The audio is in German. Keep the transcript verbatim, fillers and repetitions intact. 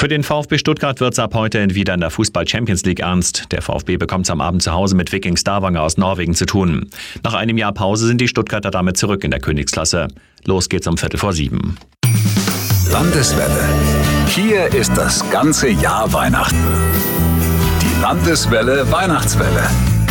Für den VfB Stuttgart wird es ab heute wieder in der Fußball-Champions League ernst. Der VfB bekommt es am Abend zu Hause mit Viking Stavanger aus Norwegen zu tun. Nach einem Jahr Pause sind die Stuttgarter damit zurück in der Königsklasse. Los geht's um Viertel vor sieben. Landeswelle. Hier ist das ganze Jahr Weihnachten. Die Landeswelle Weihnachtswelle.